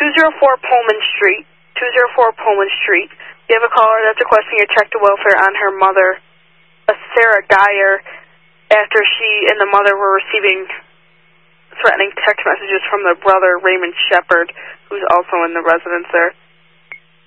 204 Pullman Street. 204 Pullman Street. You have a caller that's requesting a check to welfare on her mother, Sarah Geyer, after she and the mother were receiving threatening text messages from the brother, Raymond Shepard, who's also in the residence there.